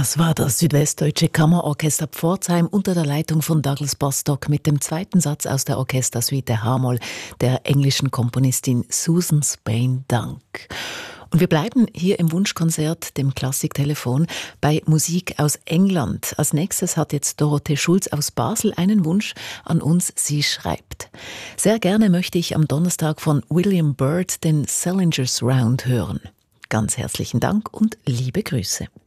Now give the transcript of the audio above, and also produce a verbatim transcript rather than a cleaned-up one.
Das war das Südwestdeutsche Kammerorchester Pforzheim unter der Leitung von Douglas Bostock mit dem zweiten Satz aus der Orchestersuite H-Moll der englischen Komponistin Susan Spain Dunk. Und wir bleiben hier im Wunschkonzert, dem Klassiktelefon, bei Musik aus England. Als nächstes hat jetzt Dorothee Schulz aus Basel einen Wunsch an uns. Sie schreibt: Sehr gerne möchte ich am Donnerstag von William Byrd den Salinger's Round hören. Ganz herzlichen Dank und liebe Grüße.